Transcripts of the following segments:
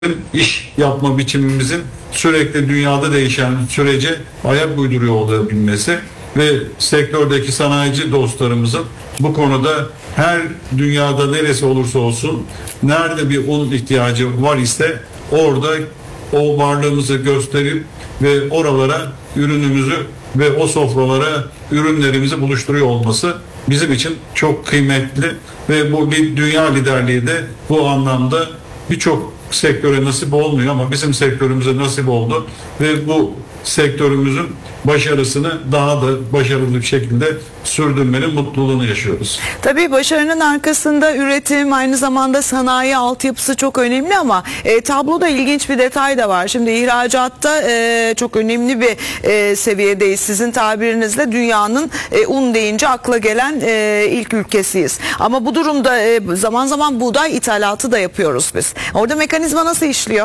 iş yapma biçimimizin sürekli dünyada değişen sürece ayak uyduruyor olabilmesi ve sektördeki sanayici dostlarımızın bu konuda her dünyada neresi olursa olsun nerede bir un ihtiyacı var ise orada o varlığımızı gösterip ve oralara ürünümüzü ve o sofralara ürünlerimizi buluşturuyor olması bizim için çok kıymetli ve bu bir dünya liderliği de bu anlamda birçok sektöre nasip olmuyor ama bizim sektörümüze nasip oldu ve bu sektörümüzün başarısını daha da başarılı bir şekilde sürdürmenin mutluluğunu yaşıyoruz. Tabii başarının arkasında üretim, aynı zamanda sanayi altyapısı çok önemli ama tabloda ilginç bir detay da var. Şimdi ihracatta çok önemli bir seviyedeyiz. Sizin tabirinizle dünyanın un deyince akla gelen ilk ülkesiyiz. Ama bu durumda zaman zaman buğday ithalatı da yapıyoruz biz. Orada mekanizma nasıl işliyor?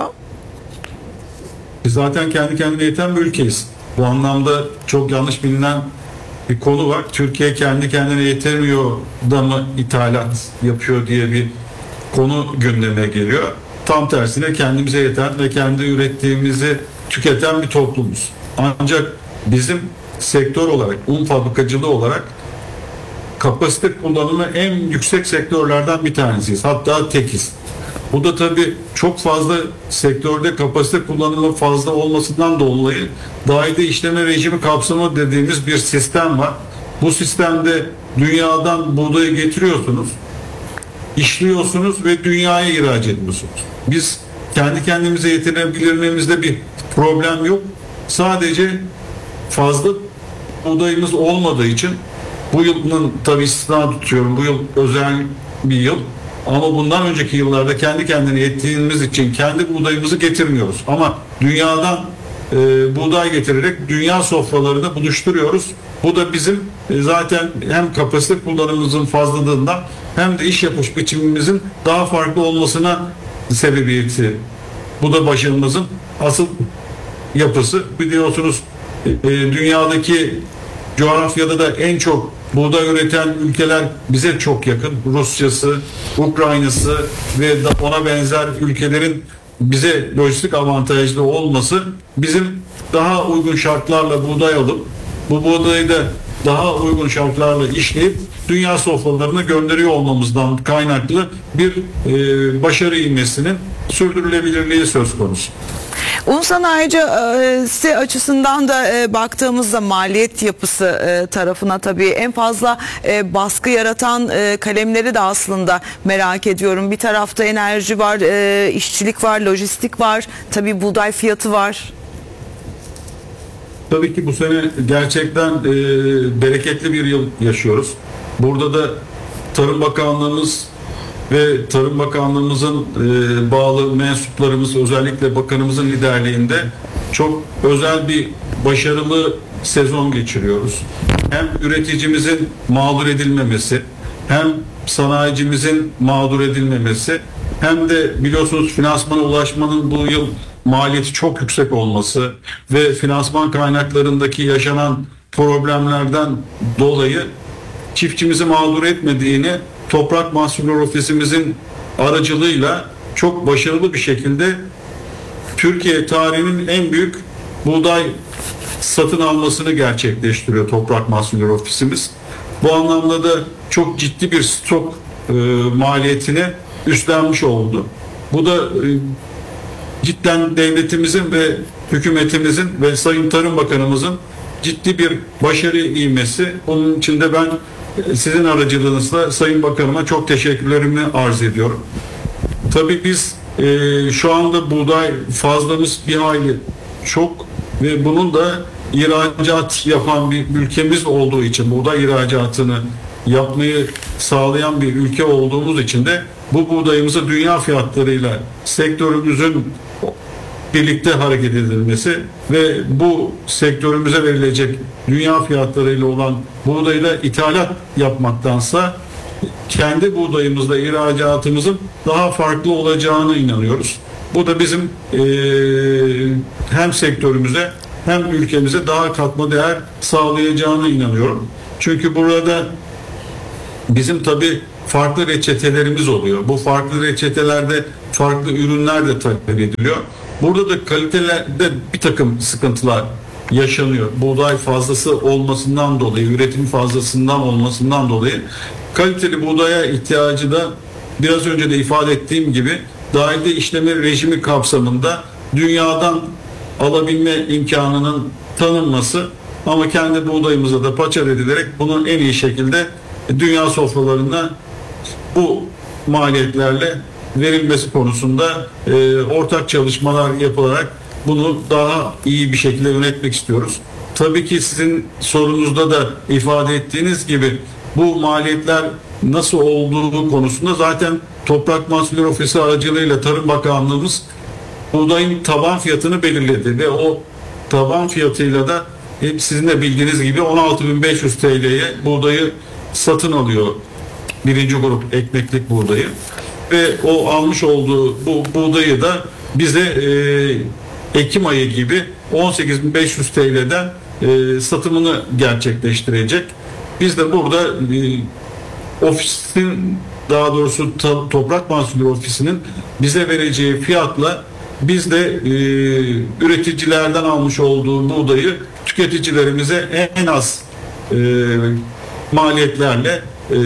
Biz zaten kendi kendine yeten bir ülkeyiz. Bu anlamda çok yanlış bilinen bir konu var. Türkiye kendi kendine yetemiyor da mı ithalat yapıyor diye bir konu gündeme geliyor. Tam tersine kendimize yeten ve kendi ürettiğimizi tüketen bir toplumuz. Ancak bizim sektör olarak, un fabrikacılığı olarak kapasite kullanımı en yüksek sektörlerden bir tanesiyiz. Hatta tekiz. Bu da tabii çok fazla sektörde kapasite kullanımı fazla olmasından dolayı daire işleme rejimi kapsamı dediğimiz bir sistem var. Bu sistemde dünyadan buğdayı getiriyorsunuz, işliyorsunuz ve dünyaya ihraç ediyorsunuz. Biz kendi kendimize yetirebilmemizde bir problem yok. Sadece fazla buğdayımız olmadığı için bu yılın tabii istisna tutuyorum. Bu yıl özel bir yıl. Ama bundan önceki yıllarda kendi kendine yettiğimiz için kendi buğdayımızı getirmiyoruz. Ama dünyadan buğday getirerek dünya sofralarında buluşturuyoruz. Bu da bizim zaten hem kapasite kullanımımızın fazlalığından hem de iş yapış biçimimizin daha farklı olmasına sebebiyeti. Bu da başarımızın asıl yapısı. Biliyorsunuz dünyadaki coğrafyada da en çok buğday üreten ülkeler bize çok yakın. Rusya'sı, Ukrayna'sı ve ona benzer ülkelerin bize lojistik avantajlı olması bizim daha uygun şartlarla buğday alıp bu buğdayı da daha uygun şartlarla işleyip dünya sofralarına gönderiyor olmamızdan kaynaklı bir başarı ivmesinin sürdürülebilirliği söz konusu. Un sanayicisi açısından da baktığımızda maliyet yapısı tarafına tabii en fazla baskı yaratan kalemleri de aslında merak ediyorum. Bir tarafta enerji var, işçilik var, lojistik var, tabii buğday fiyatı var. Tabii ki bu sene gerçekten bereketli bir yıl yaşıyoruz. Burada da Tarım Bakanlığımız ve Tarım Bakanlığımızın bağlı mensuplarımız, özellikle bakanımızın liderliğinde çok özel bir başarılı sezon geçiriyoruz. Hem üreticimizin mağdur edilmemesi, hem sanayicimizin mağdur edilmemesi, hem de biliyorsunuz finansmana ulaşmanın bu yıl maliyeti çok yüksek olması ve finansman kaynaklarındaki yaşanan problemlerden dolayı çiftçimizi mağdur etmediğini Toprak Mahsulleri Ofisimizin aracılığıyla çok başarılı bir şekilde Türkiye tarihinin en büyük buğday satın almasını gerçekleştiriyor Toprak Mahsulleri Ofisimiz. Bu anlamda da çok ciddi bir stok maliyetini üstlenmiş oldu. Bu da cidden devletimizin ve hükümetimizin ve Sayın Tarım Bakanımızın ciddi bir başarı ivmesi. Onun için de ben sizin aracılığınızla Sayın Bakanıma çok teşekkürlerimi arz ediyorum. Tabii biz şu anda buğday fazlamız bir hayli çok ve bunun da ihracat yapan bir ülkemiz olduğu için, buğday ihracatını yapmayı sağlayan bir ülke olduğumuz için de bu buğdayımızı dünya fiyatlarıyla sektörümüzün birlikte hareket edilmesi ve bu sektörümüze verilecek dünya fiyatlarıyla olan buğdayla ithalat yapmaktansa kendi buğdayımızla ihracatımızın daha farklı olacağına inanıyoruz. Bu da bizim hem sektörümüze hem ülkemize daha katma değer sağlayacağına inanıyorum. Çünkü burada bizim tabii farklı reçetelerimiz oluyor. Bu farklı reçetelerde farklı ürünler de talep ediliyor. Burada da kalitelerde bir takım sıkıntılar yaşanıyor. Buğday fazlası olmasından dolayı, üretim fazlasından olmasından dolayı kaliteli buğdaya ihtiyacı da biraz önce de ifade ettiğim gibi dahili işleme rejimi kapsamında dünyadan alabilme imkanının tanınması ama kendi buğdayımıza da paçal edilerek bunun en iyi şekilde dünya sofralarına bu maliyetlerle verilmesi konusunda ortak çalışmalar yapılarak bunu daha iyi bir şekilde yönetmek istiyoruz. Tabii ki sizin sorunuzda da ifade ettiğiniz gibi bu maliyetler nasıl olduğu konusunda zaten Toprak Mahsulleri Ofisi aracılığıyla Tarım Bakanlığımız buğdayın taban fiyatını belirledi ve o taban fiyatıyla da hep sizin de bildiğiniz gibi 16.500 TL'ye buğdayı satın alıyor. Birinci grup ekmeklik buğdayı ve o almış olduğu bu buğdayı da bize Ekim ayı gibi 18.500 TL'den satımını gerçekleştirecek. Biz de burada ofisin, daha doğrusu Toprak Mahsulleri Ofisi'nin bize vereceği fiyatla biz de üreticilerden almış olduğu buğdayı tüketicilerimize en az maliyetlerle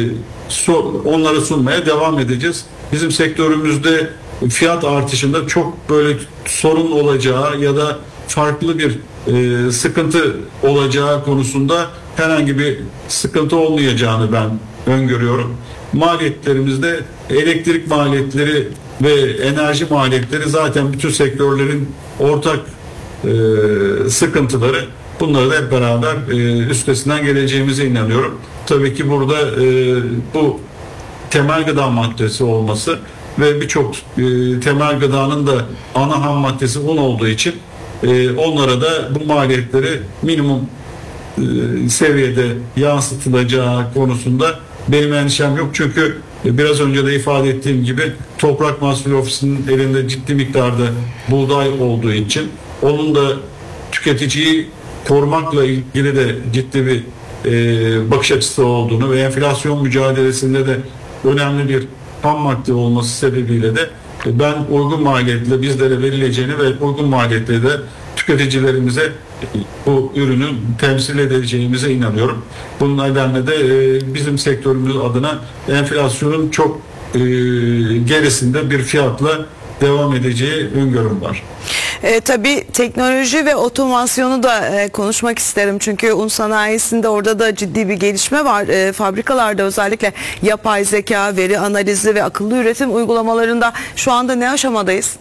onlara sunmaya devam edeceğiz. Bizim sektörümüzde fiyat artışında çok böyle sorun olacağı ya da farklı bir sıkıntı olacağı konusunda herhangi bir sıkıntı olmayacağını ben öngörüyorum. Maliyetlerimizde elektrik maliyetleri ve enerji maliyetleri zaten bütün sektörlerin ortak sıkıntıları. Bunları da hep beraber üstesinden geleceğimize inanıyorum. Tabii ki burada bu temel gıda maddesi olması ve birçok temel gıdanın da ana ham maddesi un olduğu için onlara da bu maliyetleri minimum seviyede yansıtılacağı konusunda benim endişem yok. Çünkü biraz önce de ifade ettiğim gibi Toprak Mahsulleri Ofisi'nin elinde ciddi miktarda buğday olduğu için onun da tüketiciyi korumakla ilgili de ciddi bir bakış açısı olduğunu ve enflasyon mücadelesinde de önemli bir ham madde olması sebebiyle de ben uygun maliyetle bizlere verileceğini ve uygun maliyetle de tüketicilerimize bu ürünü temsil edeceğimize inanıyorum. Bunun nedenle de bizim sektörümüz adına enflasyonun çok gerisinde bir fiyatla devam edeceği öngörüm var. Tabii teknoloji ve otomasyonu da konuşmak isterim. Çünkü un sanayisinde orada da ciddi bir gelişme var. Fabrikalarda özellikle yapay zeka, veri analizi ve akıllı üretim uygulamalarında şu anda ne aşamadayız?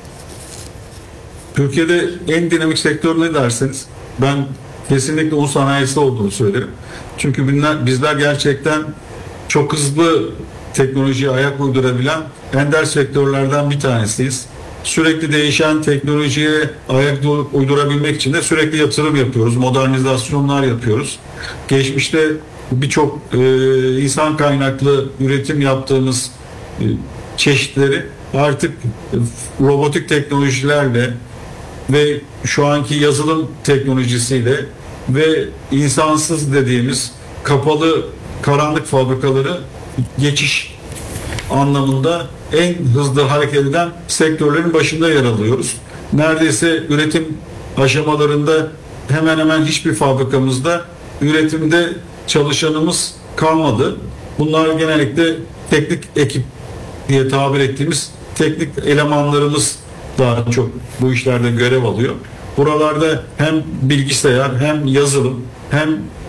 Türkiye'de en dinamik sektör ne derseniz ben kesinlikle un sanayisi olduğunu söylerim. Çünkü bizler gerçekten çok hızlı teknolojiye ayak uydurabilen ender sektörlerden bir tanesiyiz. Sürekli değişen teknolojiye ayak uydurabilmek için de sürekli yatırım yapıyoruz, modernizasyonlar yapıyoruz. Geçmişte birçok insan kaynaklı üretim yaptığımız çeşitleri artık robotik teknolojilerle ve şu anki yazılım teknolojisiyle ve insansız dediğimiz kapalı karanlık fabrikaları geçiş anlamında en hızlı hareket eden sektörlerin başında yer alıyoruz. Neredeyse üretim aşamalarında hemen hemen hiçbir fabrikamızda üretimde çalışanımız kalmadı. Bunlar genellikle teknik ekip diye tabir ettiğimiz teknik elemanlarımız daha çok bu işlerde görev alıyor. Buralarda hem bilgisayar hem yazılım hem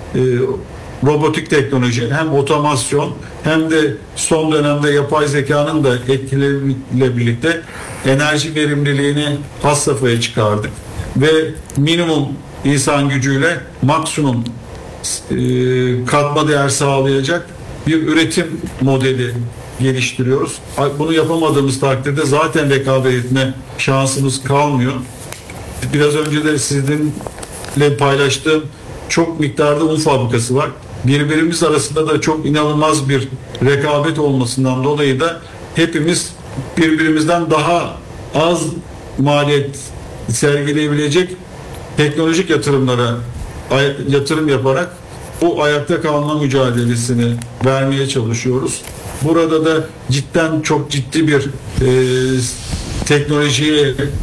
robotik teknoloji hem otomasyon hem de son dönemde yapay zekanın da etkileriyle birlikte enerji verimliliğini has safhaya çıkardık ve minimum insan gücüyle maksimum katma değer sağlayacak bir üretim modeli geliştiriyoruz. Bunu yapamadığımız takdirde zaten rekabet etme şansımız kalmıyor. Biraz önce de sizinle paylaştığım çok miktarda un fabrikası var. Birbirimiz arasında da çok inanılmaz bir rekabet olmasından dolayı da hepimiz birbirimizden daha az maliyet sergileyebilecek teknolojik yatırımlara yatırım yaparak bu ayakta kalma mücadelesini vermeye çalışıyoruz. Burada da cidden çok ciddi bir teknolojiye